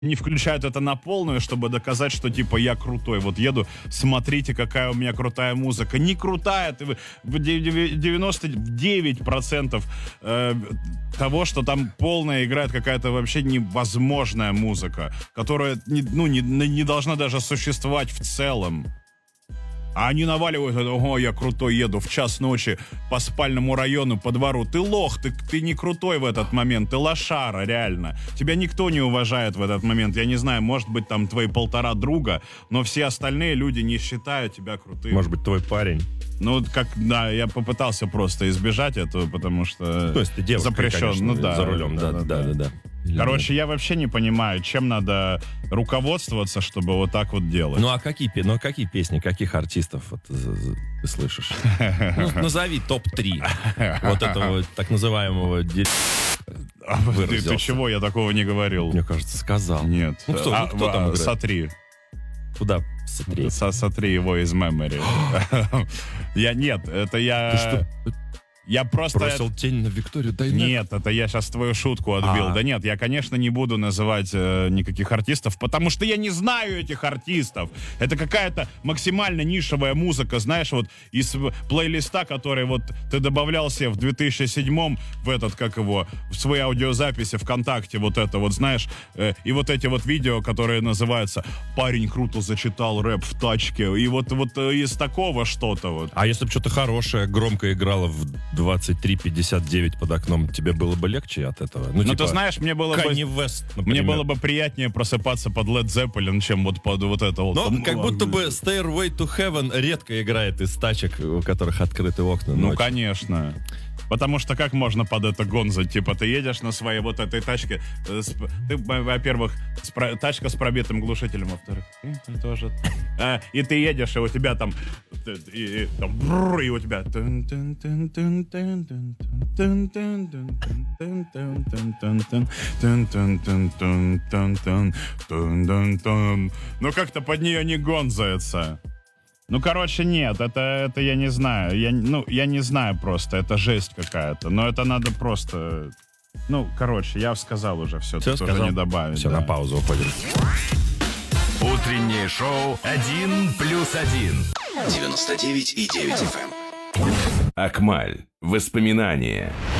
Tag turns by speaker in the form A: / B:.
A: не включают это на полную, чтобы доказать, что типа я крутой. Вот еду, смотрите, какая у меня крутая музыка. Не крутая, ты 99% того, что там полная играет какая-то вообще невозможная музыка, которая не должна даже существовать в целом. А они наваливают, ого, я крутой, еду в час ночи по спальному району, по двору. Ты лох, ты не крутой в этот момент, ты лошара, реально. Тебя никто не уважает в этот момент. Я не знаю, может быть, там твои 1,5 друга, но все остальные люди не считают тебя крутым.
B: Может быть, твой парень.
A: Ну, да, я попытался просто избежать этого, потому что...
B: То есть ты девушка,
A: запрещен,
B: конечно,
A: ну да.
B: за рулем, да.
A: Короче, я вообще не понимаю, чем надо руководствоваться, чтобы вот так вот делать.
B: Ну, а какие песни, каких артистов вот, ты слышишь? Назови топ-3 вот этого так называемого
A: Ты чего? Я такого не говорил.
B: Мне кажется, сказал.
A: Нет.
B: Ну, кто там играет?
A: Сотри.
B: Куда сотри?
A: Сотри его из memory. Это я...
B: Ты что?
A: Я просто...
B: Бросил тень на Викторию Дайнеко?
A: Нет, это я сейчас твою шутку отбил. Да нет, я, конечно, не буду называть никаких артистов, потому что я не знаю этих артистов. Это какая-то максимально нишевая музыка, знаешь, вот из плейлиста, который вот ты добавлял себе в 2007-м в свои аудиозаписи ВКонтакте, вот это вот, знаешь, и вот эти вот видео, которые называются «Парень круто зачитал рэп в тачке», и вот из такого что-то вот.
B: А если бы что-то хорошее громко играло в 23:59 под окном, тебе было бы легче от этого?
A: Ну, ты знаешь, мне было
B: бы
A: приятнее просыпаться под Led Zeppelin, чем вот под вот это вот.
B: Но как будто бы Stairway to Heaven редко играет из тачек, у которых открыты окна ночью.
A: Ну, конечно. Потому что как можно под это гонзать? Типа, ты едешь на своей вот этой тачке, ты, во-первых, тачка с пробитым глушителем, во-вторых, тоже. И ты едешь, и у тебя там, и у тебя... Ну, как-то под нее не гонзается. Ну, короче, нет, это я не знаю. Я не знаю просто, это жесть какая-то. Но это надо просто... Ну, короче, я сказал уже все,
B: все
A: тут
B: сказал?
A: уже не добавить.
B: Все,
A: да.
B: на паузу уходим.
C: Утреннее шоу «1+1».
D: 99,9 FM.
C: Акмаль. Воспоминания.